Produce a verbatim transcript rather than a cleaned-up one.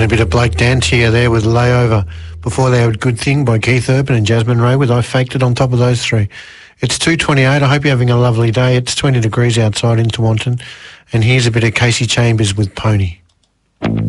a bit of Blake Dantier there with Layover. Before they had Good Thing by Keith Urban and Jasmine Ray with I Faked It on top of those three. It's two twenty-eight. I hope you're having a lovely day. It's twenty degrees outside in Tewantin. And here's a bit of Casey Chambers with Pony.